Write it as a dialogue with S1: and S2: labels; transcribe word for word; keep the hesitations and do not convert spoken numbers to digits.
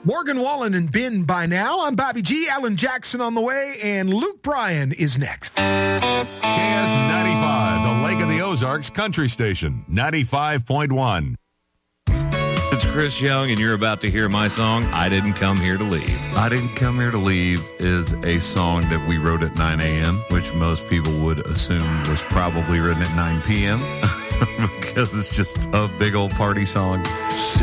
S1: Morgan Wallen and Ben by now. I'm Bobby G. Alan Jackson on the way, and Luke Bryan is next.
S2: K S ninety-five, the Lake of the Ozarks country station, ninety-five point one.
S3: It's Chris Young, and you're about to hear my song, I Didn't Come Here to Leave. I Didn't Come Here to Leave is a song that we wrote at nine a.m., which most people would assume was probably written at nine p.m. because it's just a big old party song.